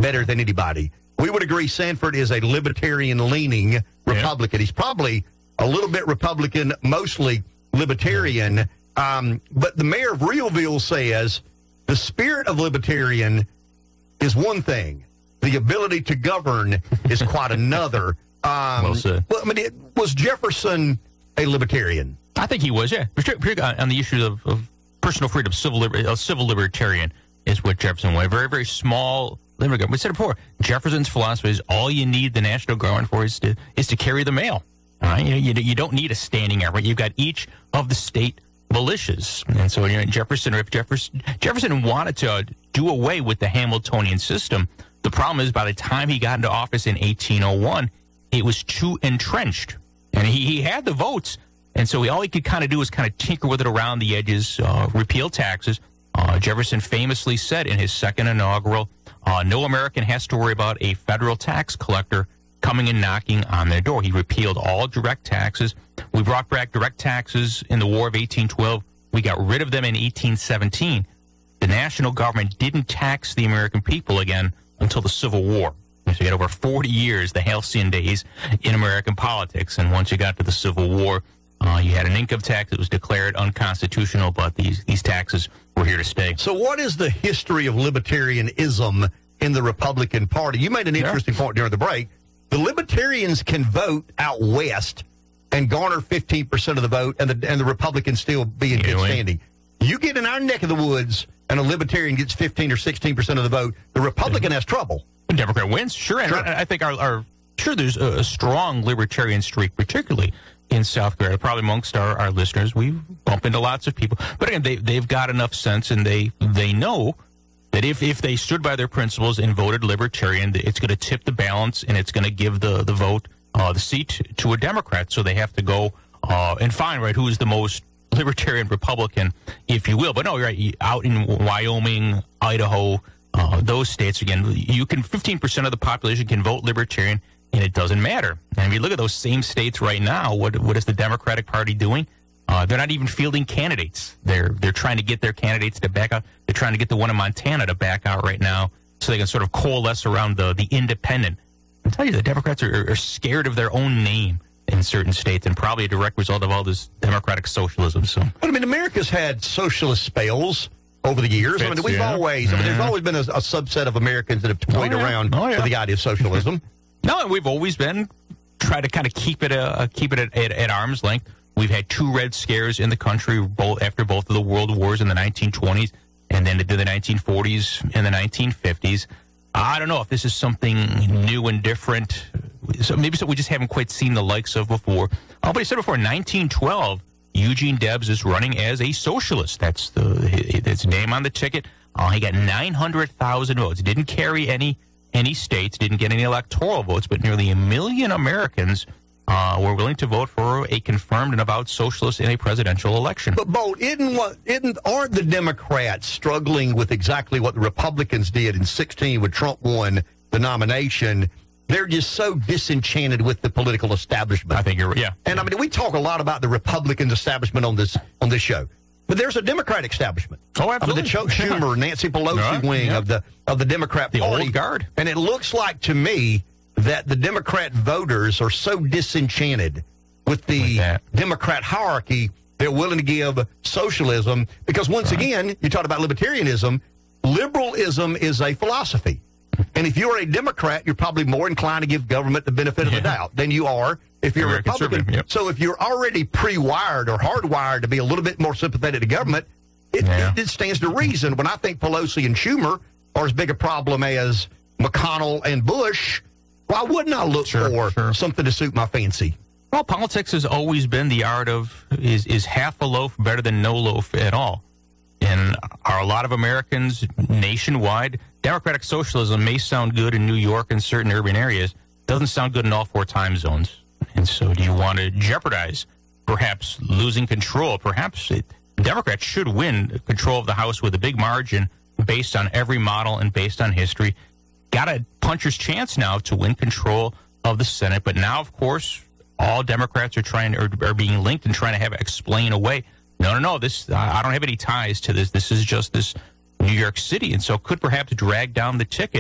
better than anybody. We would agree Sanford is a libertarian-leaning Republican. He's probably a little bit Republican, mostly libertarian. Um, but the mayor of Reelville says the spirit of libertarian is one thing. The ability to govern is quite another. Um, well said. Well, I mean, it, was Jefferson a libertarian? I think he was, yeah. Particularly on the issue of, of personal freedom, civil liber- uh, civil libertarian is what Jefferson was. Very, very small liberal government. We said it before. Jefferson's philosophy is all you need the national government for is to is to carry the mail. All right? You, you, you don't need a standing government. You've got each of the state militias. And so you know, Jefferson, if Jefferson, Jefferson wanted to do away with the Hamiltonian system, the problem is by the time he got into office in eighteen oh one, it was too entrenched. And he, he had the votes. And so he, all he could kind of do was kind of tinker with it around the edges, uh, repeal taxes. Uh, Jefferson famously said in his second inaugural, uh, no American has to worry about a federal tax collector coming and knocking on their door. He repealed all direct taxes. We brought back direct taxes in the War of eighteen twelve. We got rid of them in eighteen seventeen. The national government didn't tax the American people again until the Civil War. So you got over forty years, the halcyon days in American politics. And once you got to the Civil War, uh, you had an income tax that was declared unconstitutional, but these, these taxes were here to stay. So what is the history of libertarianism in the Republican Party? You made an interesting yeah. point during the break. The Libertarians can vote out west and garner fifteen percent of the vote, and the, and the Republicans still be in good standing. You get in our neck of the woods, and a Libertarian gets fifteen or sixteen percent of the vote, the Republican mm-hmm. has trouble. The Democrat wins, sure. And sure. I think our, our sure there's a, a strong libertarian streak, particularly in South Carolina. Probably amongst our, our listeners, we bump into lots of people. But again, they, they've got enough sense, and they, they know that if, if they stood by their principles and voted libertarian, it's going to tip the balance, and it's going to give the, the vote, uh, the seat to a Democrat. So they have to go uh, and find, right, who is the most libertarian Republican, if you will. But no, you're right, out in Wyoming, Idaho, Uh, those states, again, you can fifteen percent of the population can vote libertarian, and it doesn't matter. And if you look at those same states right now, what what is the Democratic Party doing? Uh, they're not even fielding candidates. They're they're trying to get their candidates to back out. They're trying to get the one in Montana to back out right now, so they can sort of coalesce around the the independent. I tell you, the Democrats are, are scared of their own name in certain states, and probably a direct result of all this democratic socialism. So, but I mean, America's had socialist spells over the years. Fits, I mean, we've yeah. always, mm-hmm. I mean, there's always been a, a subset of Americans that have toyed oh, yeah. around oh, yeah. with the idea of socialism. No, and we've always been try to kind of keep it uh, keep it at, at, at arm's length. We've had two red scares in the country both after both of the world wars in the nineteen twenties and then into the nineteen forties and the nineteen fifties. I don't know if this is something new and different. So maybe so we just haven't quite seen the likes of before. Oh, but he said before, nineteen twelve, Eugene Debs is running as a socialist. That's the his name on the ticket. Uh, he got nine hundred thousand votes. Didn't carry any any states, didn't get any electoral votes, but nearly a million Americans uh, were willing to vote for a confirmed and avowed socialist in a presidential election. But, Bo, isn't what, isn't, aren't the Democrats struggling with exactly what the Republicans did in sixteen when Trump won the nomination? They're just so disenchanted with the political establishment. I think you're right. Yeah. And I mean, we talk a lot about the Republican establishment on this on this show, but there's a Democratic establishment. Oh, absolutely. I mean, the Chuck Schumer, Nancy Pelosi right. wing yeah. of the of the Democrat the Party. Old guard. And it looks like to me that the Democrat voters are so disenchanted with the like Democrat hierarchy, they're willing to give socialism because once right. again, you talk about libertarianism. Liberalism is a philosophy. And if you're a Democrat, you're probably more inclined to give government the benefit of yeah. the doubt than you are if you're American a Republican. Yep. So if you're already pre-wired or hardwired to be a little bit more sympathetic to government, it, yeah. it, it stands to reason. When I think Pelosi and Schumer are as big a problem as McConnell and Bush, why wouldn't I look sure, for sure. something to suit my fancy? Well, politics has always been the art of is, is half a loaf better than no loaf at all? And are a lot of Americans nationwide? Democratic socialism may sound good in New York and certain urban areas. Doesn't sound good in all four time zones. And so do you want to jeopardize perhaps losing control? Perhaps it, Democrats should win control of the House with a big margin based on every model and based on history. Got a puncher's chance now to win control of the Senate. But now, of course, all Democrats are trying are, are being linked and trying to have it explain away. No, no, no. This I don't have any ties to this. This is just this New York City, and so could perhaps drag down the ticket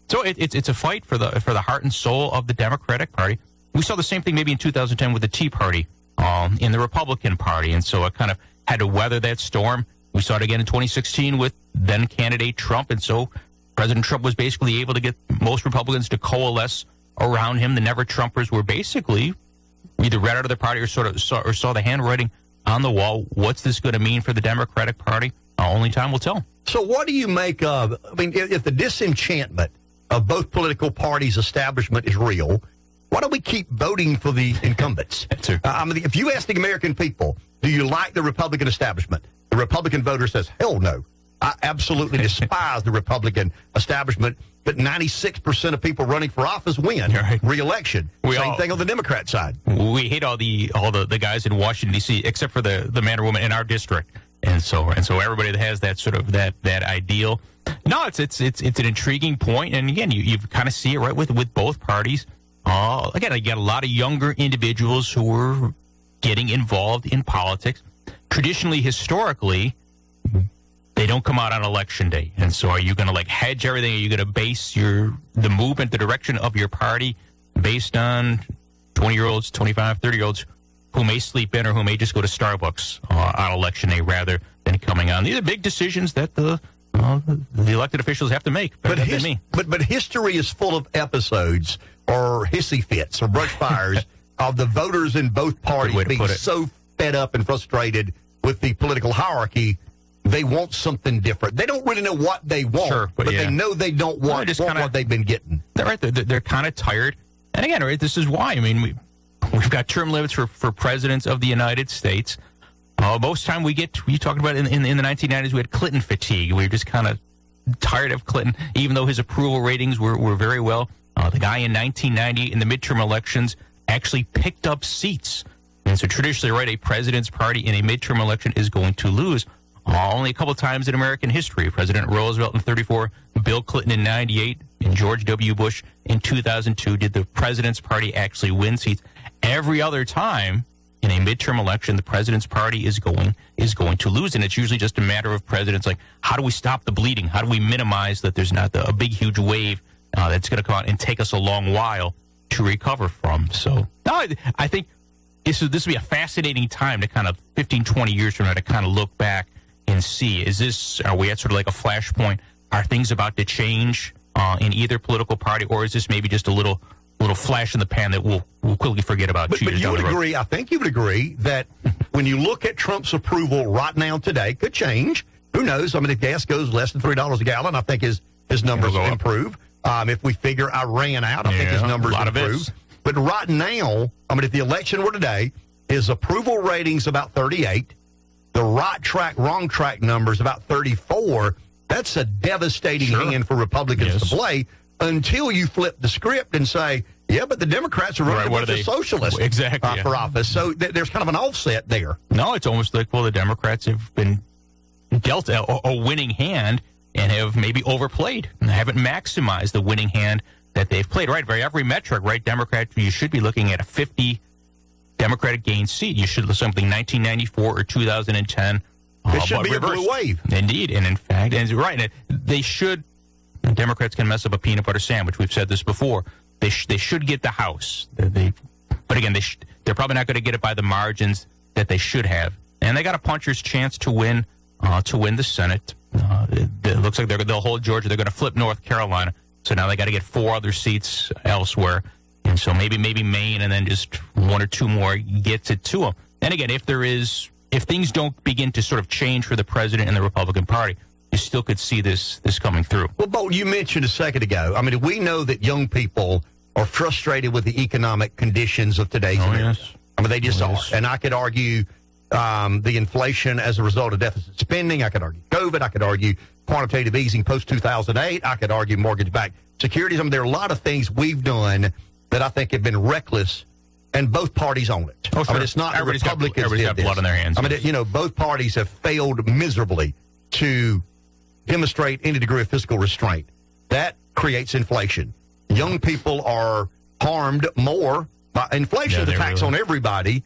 So it, it's it's a fight for the for the heart and soul of the Democratic Party. We saw the same thing maybe in two thousand ten with the Tea Party um, in the Republican Party, and so it kind of had to weather that storm. We saw it again in twenty sixteen with then candidate Trump, and so President Trump was basically able to get most Republicans to coalesce around him. The Never Trumpers were basically either read out of the party or sort of saw, or saw the handwriting on the wall. What's this going to mean for the Democratic Party? Uh, only time will tell. So what do you make of, I mean, if, if the disenchantment of both political parties' establishment is real, why do we keep voting for the incumbents? uh, I mean, if you ask the American people, do you like the Republican establishment? The Republican voter says, hell no. I absolutely despise the Republican establishment, but ninety-six percent of people running for office win right. re-election. We Same all, thing on the Democrat side. We hate all the all the, the guys in Washington, D C, except for the, the man or woman in our district. And so and so everybody that has that sort of that that ideal. No, it's it's it's it's an intriguing point. And again, you, you kind of see it right with, with both parties. Uh, again, you got a lot of younger individuals who are getting involved in politics. Traditionally, historically, they don't come out on election day. And so are you going to like hedge everything? Are you going to base your the movement, the direction of your party based on twenty-year-olds, twenty-five, thirty-year-olds who may sleep in or who may just go to Starbucks uh, on election day rather than coming on? These are big decisions that the uh, the elected officials have to make. But, his, but but history is full of episodes or hissy fits or brush fires of the voters in both parties being so fed up and frustrated with the political hierarchy. They want something different. They don't really know what they want, sure, but, but yeah. they know they don't want, just want kinda, what they've been getting. They're right. They're, they're kind of tired. And again, right, this is why. I mean, we, we've got term limits for, for presidents of the United States. Uh, most time we get, you talking about in, in, in the nineteen nineties, we had Clinton fatigue. We were just kind of tired of Clinton, even though his approval ratings were, were very well. Uh, the guy in nineteen ninety in the midterm elections actually picked up seats. And so traditionally, right, a president's party in a midterm election is going to lose. Uh, only a couple times in American history. President Roosevelt in thirty-four, Bill Clinton in ninety-eight, and George W. Bush in two thousand two did the president's party actually win seats. Every other time in a midterm election, the president's party is going is going to lose, and it's usually just a matter of presidents like, how do we stop the bleeding? How do we minimize that there's not the, a big, huge wave uh, that's going to come out and take us a long while to recover from? So, no, I, I think this is, this will be a fascinating time to kind of fifteen, twenty years from now to kind of look back and see, is this, are we at sort of like a flashpoint? Are things about to change uh, in either political party, or is this maybe just a little little flash in the pan that we'll, we'll quickly forget about but, two but years you down would the road? agree, I think you would agree, that when you look at Trump's approval right now today, could change. Who knows? I mean, if gas goes less than three dollars a gallon, I think his, his numbers will improve. Um, if we figure Iran out, I yeah, think his numbers will improve. But right now, I mean, if the election were today, his approval rating's about thirty-eight. The right track, wrong track numbers about thirty-four. That's a devastating sure. hand for Republicans yes. to play until you flip the script and say, yeah, but the Democrats are running right, a bunch of socialists exactly, uh, yeah. for office. So th- there's kind of an offset there. No, it's almost like, well, the Democrats have been dealt a, a winning hand and have maybe overplayed and haven't maximized the winning hand that they've played. Right, for every metric, right, Democrat, you should be looking at a fifty Democratic gained seat. You should look something nineteen ninety-four or two thousand ten. It uh, should be reverse. a blue wave. Indeed, and in fact, and right, they should. Democrats can mess up a peanut butter sandwich. We've said this before. They sh- they should get the House. They, they but again, they sh- they're probably not going to get it by the margins that they should have. And they got a puncher's chance to win uh, to win the Senate. Uh, it, it looks like they're, they'll hold Georgia. They're going to flip North Carolina. So now they got to get four other seats elsewhere. And so maybe maybe Maine and then just one or two more gets it to them. And again, if there is, if things don't begin to sort of change for the president and the Republican Party, you still could see this this coming through. Well, Bo, you mentioned a second ago, I mean, we know that young people are frustrated with the economic conditions of today's oh, America. Yes. I mean, they just oh, are. Yes. And I could argue um, the inflation as a result of deficit spending. I could argue COVID. I could argue quantitative easing post two thousand eight. I could argue mortgage-backed securities. I mean, there are a lot of things we've done that I think have been reckless, and both parties own it. Oh, sure. I mean, it's not everybody's the Republicans got, everybody's got blood this. on their hands. I mean, it, you know, both parties have failed miserably to demonstrate any degree of fiscal restraint. That creates inflation. Young people are harmed more by inflation, yeah, the tax really. on everybody, but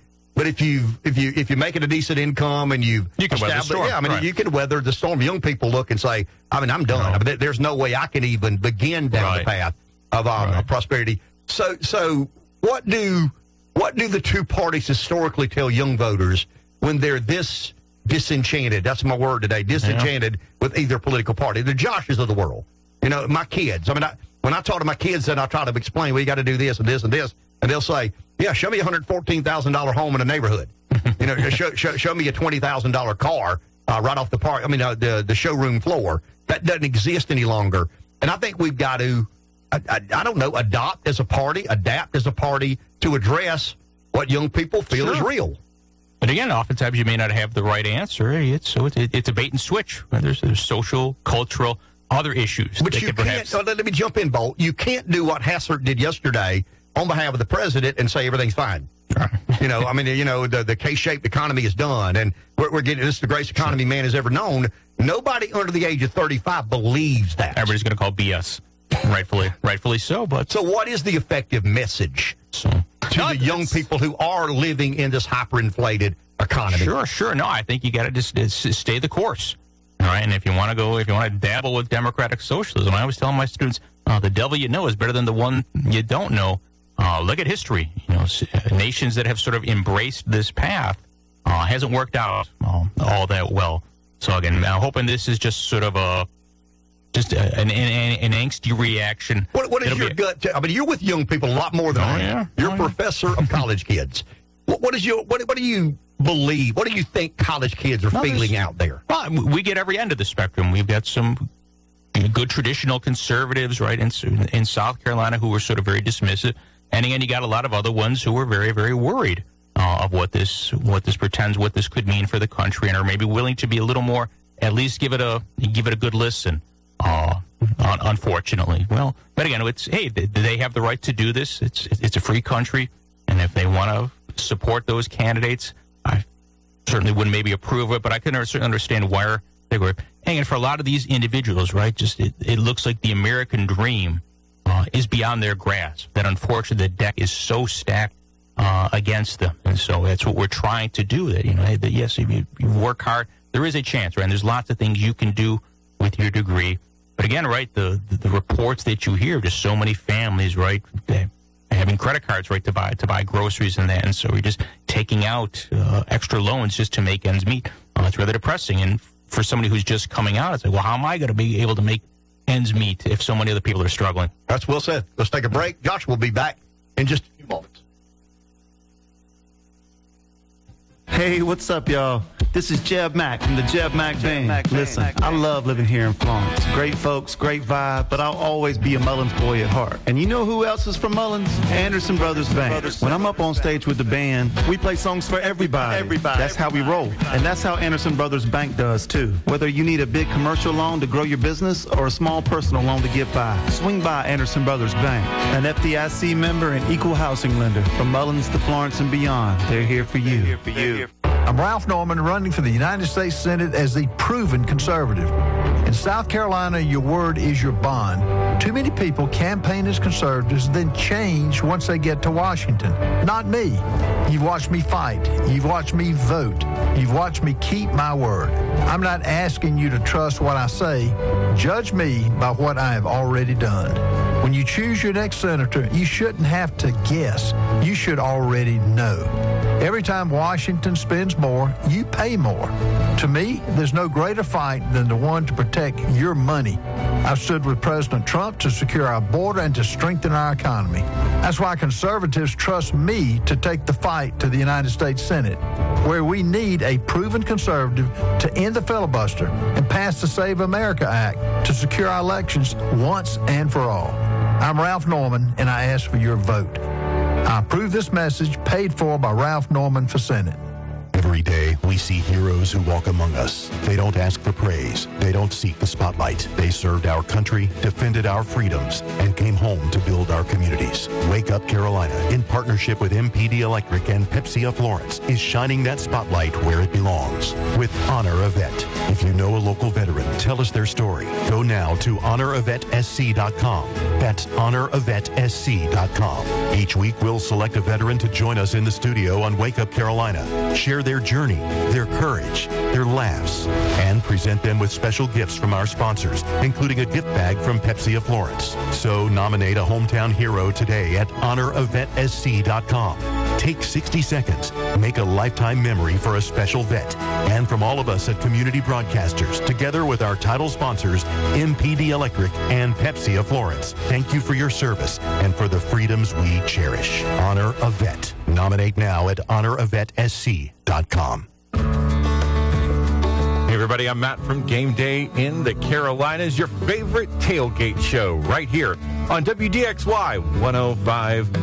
But if you if you if you make it a decent income and you You can weather the establish- storm, yeah, I mean right. you can weather the storm. Young people look and say, I mean, I'm done. I mean, there- there's no way I can even begin down Right. the path of, um, Right. of prosperity. So so what do what do the two parties historically tell young voters when they're this disenchanted? That's my word today. Disenchanted with either political party. The Joshes of the world. You know, my kids. I mean, I, when I talk to my kids, and I try to explain, well, you got to do this and this and this, and they'll say, yeah, show me a one hundred fourteen thousand dollars home in a neighborhood. You know, show, show, show me a twenty thousand dollars car uh, right off the park. I mean, uh, the the showroom floor. That doesn't exist any longer. And I think we've got to, I, I, I don't know, adopt as a party, adapt as a party to address what young people feel Sure. is real. But again, oftentimes you may not have the right answer. It's so it's, it's a bait and switch. There's, there's social, cultural, other issues. But that you could can't, perhaps- oh, let me jump in, Bolt. You can't do what Hassert did yesterday on behalf of the president and say everything's fine. You know, I mean, you know, the, the K-shaped economy is done, and we're, we're getting this is the greatest economy man has ever known. Nobody under the age of thirty-five believes that. Everybody's going to call B S, rightfully, rightfully so. But so, what is the effective message so, to the young people who are living in this hyperinflated economy? Sure, sure. No, I think you got to just, just stay the course. All right, and if you want to go, if you want to dabble with democratic socialism, I always tell my students, uh, the devil you know is better than the one you don't know. Uh, look at history. You know, s- nations that have sort of embraced this path uh, hasn't worked out uh, all that well. So again, I'm hoping this is just sort of a just a, an, an, an angsty reaction. What, what is It'll your be- gut? I mean, you're with young people a lot more than Oh, I am. yeah. You're Oh, a yeah. professor of college kids. What, what is your what, what do you believe? What do you think college kids are No, there's- feeling out there? Well, we get every end of the spectrum. We've got some good traditional conservatives, right, in, in South Carolina who were sort of very dismissive. And again, you got a lot of other ones who were very, very worried uh, of what this what this pretends, what this could mean for the country, and are maybe willing to be a little more, at least give it a give it a good listen. Uh, un- unfortunately, well, but again, it's hey, they, they have the right to do this. It's it's a free country, and if they want to support those candidates, I certainly wouldn't maybe approve of it, but I can certainly understand why they were. And for a lot of these individuals, right, just it, it looks like the American dream uh, is beyond their grasp. That unfortunately the deck is so stacked uh, against them, and so that's what we're trying to do. That you know, that yes, if you, you work hard, there is a chance, right? And there's lots of things you can do with your degree. But again, right, the, the the reports that you hear, just so many families, right, they having credit cards, right, to buy to buy groceries and that, and so we're just taking out uh, extra loans just to make ends meet. Uh, it's rather depressing, and for somebody who's just coming out, it's like, well, how am I going to be able to make ends meet if so many other people are struggling? That's well said. Let's take a break. Josh will be back in just a few moments. Hey, what's up, y'all? This is Jeb Mack from the Jeb Mack Band. Listen, I love living here in Florence. Great folks, great vibe, but I'll always be a Mullins boy at heart. And you know who else is from Mullins? Anderson Brothers Band. When I'm up on stage with the band, we play songs for everybody. Everybody. That's how we roll. And that's how Anderson Brothers Bank does, too. Whether you need a big commercial loan to grow your business or a small personal loan to get by, swing by Anderson Brothers Bank. An F D I C member and equal housing lender. From Mullins to Florence and beyond, they're here for you. They're here for you. I'm Ralph Norman, running for the United States Senate as the proven conservative. In South Carolina, your word is your bond. Too many people campaign as conservatives, then change once they get to Washington. Not me. You've watched me fight. You've watched me vote. You've watched me keep my word. I'm not asking you to trust what I say. Judge me by what I have already done. When you choose your next senator, you shouldn't have to guess. You should already know. Every time Washington spends more, you pay more. To me, there's no greater fight than the one to protect your money. I've stood with President Trump to secure our border and to strengthen our economy. That's why conservatives trust me to take the fight to the United States Senate, where we need a proven conservative to end the filibuster and pass the Save America Act to secure our elections once and for all. I'm Ralph Norman, and I ask for your vote. I approve this message paid for by Ralph Norman for Senate. Every day, we see heroes who walk among us. They don't ask for praise. They don't seek the spotlight. They served our country, defended our freedoms, and came home to build our communities. Wake Up Carolina, in partnership with M P D Electric and Pepsi of Florence, is shining that spotlight where it belongs with Honor a Vet. If you know a local veteran, tell us their story. Go now to honor a vet s c dot com. That's honor a vet s c dot com. Each week, we'll select a veteran to join us in the studio on Wake Up Carolina. Share their journey, their courage, their laughs, and present them with special gifts from our sponsors, including a gift bag from Pepsi of Florence. So nominate a hometown hero today at honor a vet s c dot com. Take sixty seconds. Make a lifetime memory for a special vet. And from all of us at Community Broadcasters, together with our title sponsors, M P D Electric and Pepsi of Florence, thank you for your service and for the freedoms we cherish. Honor a Vet. Nominate now at honor a vet s c dot com. Hey everybody, I'm Matt from Game Day in the Carolinas, your favorite tailgate show right here on W D X Y one oh five